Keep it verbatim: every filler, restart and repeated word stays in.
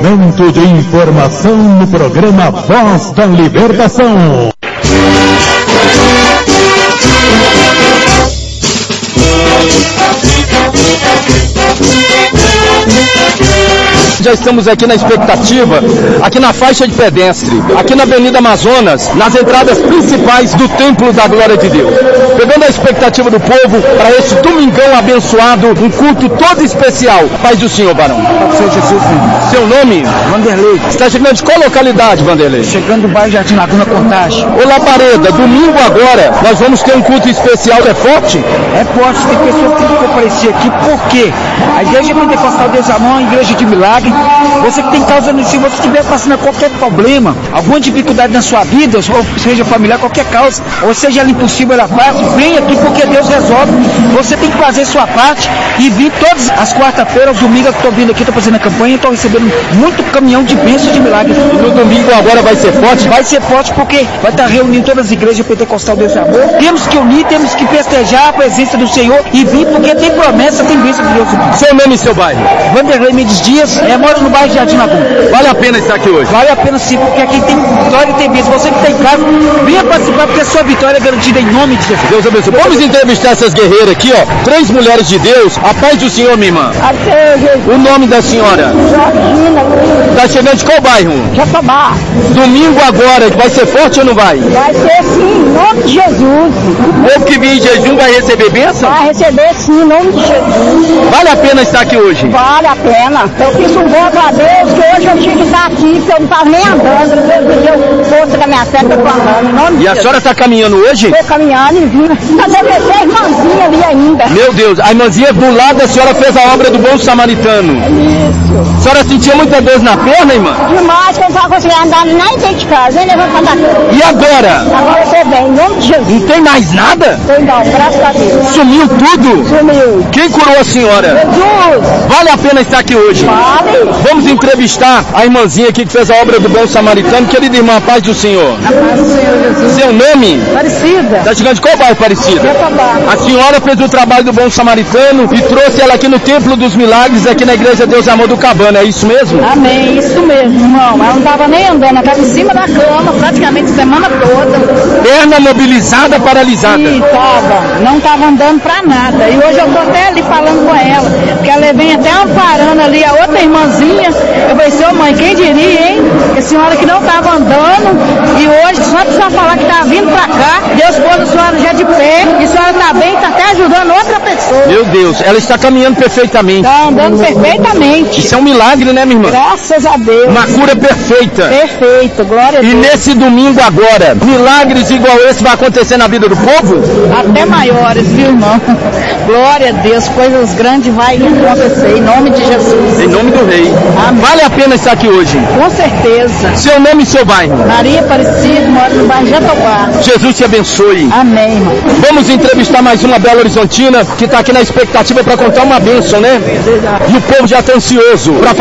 Momento de informação no programa Voz da Libertação. Já estamos aqui na expectativa, aqui na faixa de pedestre, aqui na Avenida Amazonas, nas entradas principais do Templo da Glória de Deus. Pegando a expectativa do povo para este domingão abençoado, um culto todo especial. Paz do Senhor, varão. Senhor Jesus, filho. Seu nome? Vanderlei. Está chegando de qual localidade, Vanderlei? Chegando do bairro Jardim Laguna, Contagem. Ô Labareda, domingo agora, nós vamos ter um culto especial, é forte? É forte, tem pessoas que têm que comparecer aqui, por quê? A Igreja Pentecostal Deus Amor é uma igreja de milagre. Você que tem causa, se você estiver passando qualquer problema, alguma dificuldade na sua vida, ou seja familiar, qualquer causa, ou seja ela impossível, ela fácil, vem aqui porque Deus resolve. Você tem que fazer sua parte e vir todas as quarta-feiras, domingo, eu estou vindo aqui, estou fazendo a campanha, estou recebendo muito caminhão de bênçãos de milagres. No domingo agora vai ser forte? Vai ser forte porque vai estar reunindo todas as igrejas Pentecostal Deus Amor. Temos que unir, temos que festejar a presença do Senhor e vir porque tem promessa, tem bênção de Deus. Seu nome e seu bairro? Vanderlei Mendes Dias, é, moro no bairro Jardim Laguna. Vale a pena estar aqui hoje? Vale a pena sim, porque aqui tem vitória e tem bênção. Você que está em casa, venha participar porque a sua vitória é garantida em nome de Jesus. Deus abençoe. Vamos entrevistar essas guerreiras aqui, ó. Três mulheres de Deus. A paz do Senhor, minha irmã. O nome da senhora? Georgina. Está chegando de qual bairro? Jatobá. Domingo agora, vai ser forte ou não vai? Vai ser sim, em nome de Jesus. O povo que vir em jejum vai receber bênção? Vai receber sim, em nome de Jesus. Vale a pena estar aqui hoje? Vale a pena. Eu fiz um voto a Deus que hoje eu tinha que estar aqui, porque eu não estava nem andando. Deus me deu força da minha fé, que eu estou andando. Em nome de E a Jesus. senhora está caminhando hoje? Estou caminhando e vindo. Mas eu deixei a irmãzinha ali ainda. Meu Deus, a irmãzinha do lado, a senhora fez a obra do bom samaritano. Isso. A senhora sentia muita dor na perna, irmã? Demais, que eu não estava conseguindo andar nem dentro de casa, nem levantando da cama. E agora? Agora eu estou bem, em nome de Jesus. Não tem mais nada? Estou não, graças a Deus. Sumiu tudo? Sumiu. Quem curou a senhora? Jesus. Vale a pena estar aqui hoje? Vale. Vamos entrevistar a irmãzinha aqui que fez a obra do bom samaritano. Querida irmã, paz do Senhor. A paz do Senhor Jesus. Seu nome? Parecida. Está chegando de qual bairro, Parecida? Jatobá. A senhora fez o trabalho do bom samaritano e trouxe ela aqui no Templo dos Milagres, aqui na Igreja Deus Amor do Cabana, é isso mesmo? Amém, isso mesmo, irmão. Ela não estava nem andando, ela estava em cima da cama praticamente a semana toda. Perna mobilizada, paralisada. E estava, não estava andando para nada. E hoje eu estou até ali falando com ela, porque ela vem até amparando ali a outra irmãzinha. Eu falei, seu mãe, quem diria, hein? Que a senhora que não estava andando e hoje só precisa falar que está vindo para cá, Deus pôs a senhora já de pé, e a senhora está bem, está até ajudando outra pessoa. Meu Deus, ela está caminhando perfeitamente. Está andando perfeitamente. Isso é um milagre, né, minha irmã? Graças a Deus. Uma cura perfeita. Perfeito, glória a Deus. E nesse domingo agora, milagres igual esse vai acontecer na vida do povo? Até maiores, viu, irmão? Glória a Deus, coisas grandes vai acontecer, em nome de Jesus. Em nome do Rei. Amém. Vale a pena estar aqui hoje? Com certeza. Seu nome e seu bairro? Maria Aparecida, mora no bairro Jatobá. Jesus te abençoe. Amém, irmão. Vamos entrevistar mais uma Belo Horizontina que está aqui na expectativa para contar uma bênção, né? E o povo já está ansioso para